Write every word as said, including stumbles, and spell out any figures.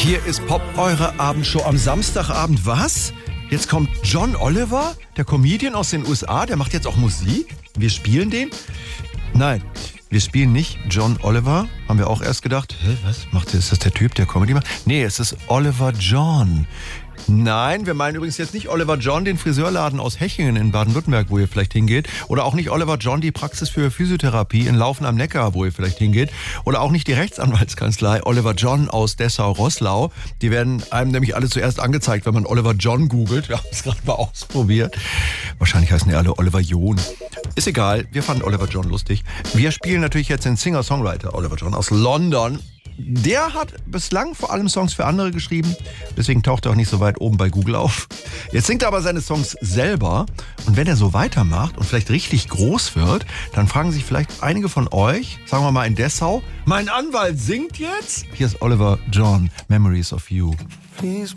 Hier ist Pop, eure Abendshow am Samstagabend. Was? Jetzt kommt John Oliver, der Comedian aus den U S A, der macht jetzt auch Musik? Wir spielen den? Nein, wir spielen nicht John Oliver. Haben wir auch erst gedacht, hä, was macht der? Ist das der Typ, der Comedy macht? Nee, es ist Oliver John. Nein, wir meinen übrigens jetzt nicht Oliver John, den Friseurladen aus Hechingen in Baden-Württemberg, wo ihr vielleicht hingeht. Oder auch nicht Oliver John, die Praxis für Physiotherapie in Laufen am Neckar, wo ihr vielleicht hingeht. Oder auch nicht die Rechtsanwaltskanzlei Oliver John aus Dessau-Roßlau. Die werden einem nämlich alle zuerst angezeigt, wenn man Oliver John googelt. Wir haben es gerade mal ausprobiert. Wahrscheinlich heißen die alle Oliver John. Ist egal, wir fanden Oliver John lustig. Wir spielen natürlich jetzt den Singer-Songwriter Oliver John aus London. Der hat bislang vor allem Songs für andere geschrieben, deswegen taucht er auch nicht so weit oben bei Google auf. Jetzt singt er aber seine Songs selber und wenn er so weitermacht und vielleicht richtig groß wird, dann fragen sich vielleicht einige von euch, sagen wir mal in Dessau, mein Anwalt singt jetzt? Hier ist Oliver John, Memories of You.